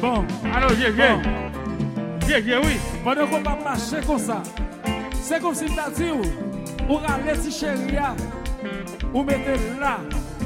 Bon. Alors, j'ai, oui. Pendant qu'on va marcher comme ça, c'est comme si tu as dit, ou râler si chérie, ou mettez là.